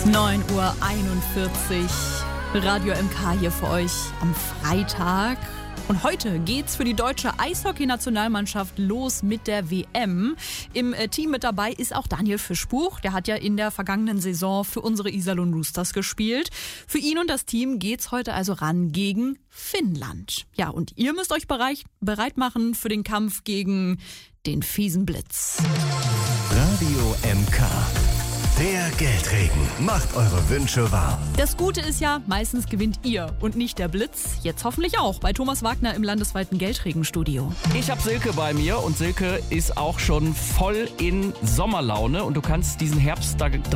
9:41 Uhr. Radio MK hier für euch am Freitag. Und heute geht's für die deutsche Eishockey-Nationalmannschaft los mit der WM. Im Team mit dabei ist auch Daniel Fischbuch. Der hat ja in der vergangenen Saison für unsere Iserlohn Roosters gespielt. Für ihn und das Team geht's heute also ran gegen Finnland. Ja, und ihr müsst euch bereit machen für den Kampf gegen den fiesen Blitz. Radio MK. Der Geldregen macht eure Wünsche wahr. Das Gute ist ja, meistens gewinnt ihr und nicht der Blitz. Jetzt hoffentlich auch bei Thomas Wagner im landesweiten Geldregenstudio. Ich habe Silke bei mir und Silke ist auch schon voll in Sommerlaune und du kannst diesen Herbst da